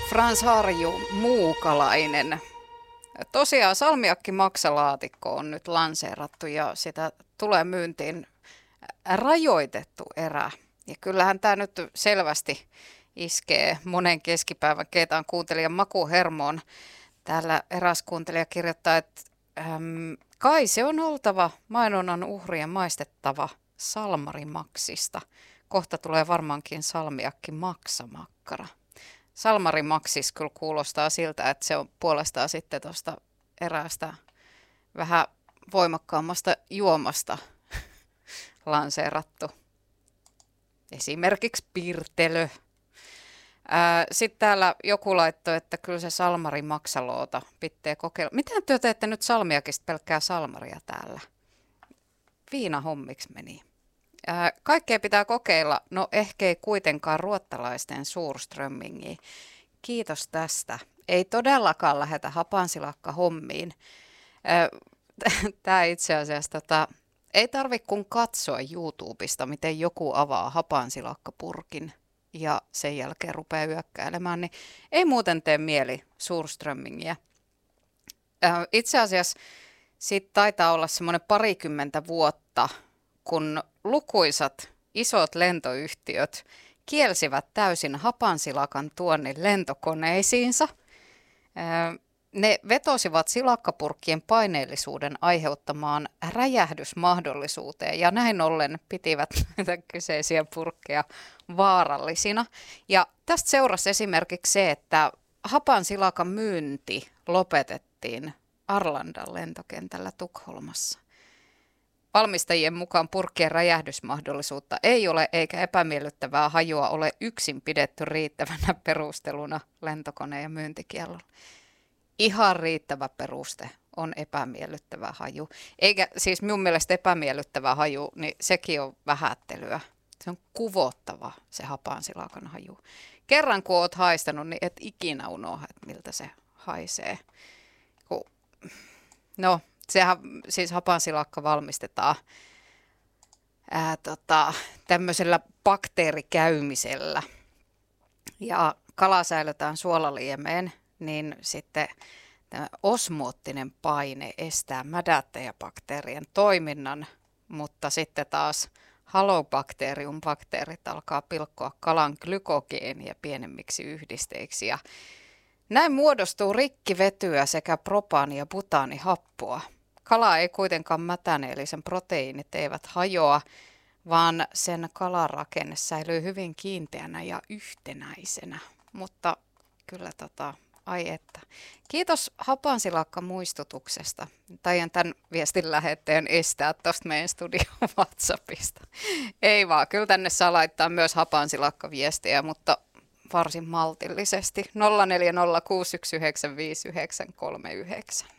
Frans Harju, muukalainen. Tosiaan salmiakki maksalaatikko on nyt lanseerattu ja sitä tulee myyntiin rajoitettu erä. Ja kyllähän tämä nyt selvästi iskee monen keskipäivän keitaan kuuntelijan makuhermoon. Täällä eräs kuuntelija kirjoittaa, että kai se on oltava mainonnan uhrien maistettava salmarimaksista. Kohta tulee varmaankin salmiakki maksamakkara. Salmarimaksis kyllä kuulostaa siltä, että se on puolestaan sitten tuosta eräästä vähän voimakkaammasta juomasta lanseerattu. Esimerkiksi pirtelö. Sitten täällä joku laittoi, että kyllä se salmarimaksaloota pitää kokeilla. Miten te teette nyt salmiakista pelkkää salmaria täällä? Viinahommiksi meni. Kaikkea pitää kokeilla, no ehkä ei kuitenkaan ruottalaisten suurströmmingiä. Kiitos tästä. Ei todellakaan lähetä hapansilakka hommiin. Tämä itse asiassa ei tarvitse kun katsoa YouTubesta, miten joku avaa hapansilakkapurkin ja sen jälkeen rupeaa yökkäilemään, niin ei muuten tee mieli suurströmmingiä. Itse asiassa siitä taitaa olla semmoinen 20 vuotta, kun lukuisat isot lentoyhtiöt kielsivät täysin hapansilakan tuonnin lentokoneisiinsa. Ne vetosivat silakkapurkkien paineellisuuden aiheuttamaan räjähdysmahdollisuuteen ja näin ollen pitivät näitä kyseisiä purkkeja vaarallisina. Ja tästä seurasi esimerkiksi se, että hapansilakan myynti lopetettiin Arlandan lentokentällä Tukholmassa. Valmistajien mukaan purkkien räjähdysmahdollisuutta ei ole eikä epämiellyttävää hajua ole yksin pidetty riittävänä perusteluna lentokoneen ja myyntikiellolla. Ihan riittävä peruste on epämiellyttävä haju. Eikä siis minun mielestä epämiellyttävä haju, niin sekin on vähättelyä. Se on kuvottava se hapansilakan haju. Kerran kun olet haistanut, niin et ikinä unohda, että miltä se haisee. No, sehän siis hapansilakka valmistetaan tämmöisellä bakteerikäymisellä ja kala säilytään suolaliemeen, niin sitten tämä osmoottinen paine estää mädättäjäbakteerien toiminnan, mutta sitten taas halobakteerium-bakteerit alkaa pilkkoa kalan glykogeenia pienemmiksi yhdisteiksi ja näin muodostuu rikkivetyä sekä propaani- ja butaanihappoa. Kala ei kuitenkaan mätäne, eli sen proteiinit eivät hajoa, vaan sen kalarakenne säilyy hyvin kiinteänä ja yhtenäisenä. Mutta kyllä ai että. Kiitos hapansilakka muistutuksesta. Taian tämän viestin lähetteen estää tuosta meidän studion WhatsAppista. Ei vaan, kyllä tänne saa laittaa myös hapansilakka viestiä, mutta varsin maltillisesti. 0406195939.